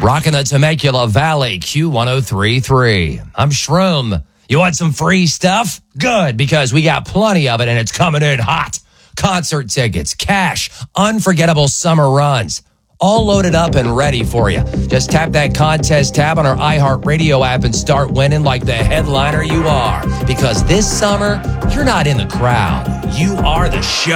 Rocking the Temecula Valley, Q1033. I'm Shroom. You want some free stuff? Good, because we got plenty of it and it's coming in hot. Concert tickets, cash, unforgettable summer runs, all loaded up and ready for you. Just tap that contest tab on our iHeartRadio app and start winning like the headliner you are. Because this summer, you're not in the crowd. You are the show.